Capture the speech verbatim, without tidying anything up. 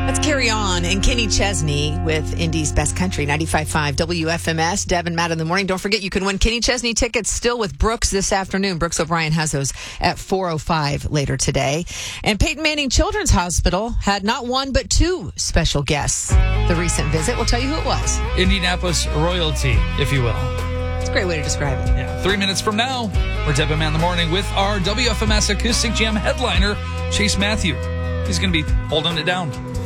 Let's carry on. And Kenny Chesney with Indy's Best Country, ninety-five point five W F M S. Deb and Matt in the morning. Don't forget, you can win Kenny Chesney tickets still with Brooks this afternoon. Brooks O'Brien has those at four oh five later today. And Peyton Manning Children's Hospital had not one but two special guests. The recent visit, we'll tell you who it was. Indianapolis royalty, if you will. It's a great way to describe it. Yeah. Three minutes from now, we're Deb and Matt in the morning with our W F M S Acoustic Jam headliner, Chase Matthew. He's going to be holding it down.